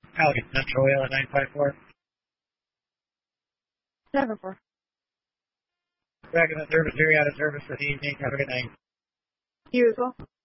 Allegheny Central Wheel at 954. 7-4. Back in the service area, out of service for the evening. Have a good night. You as well.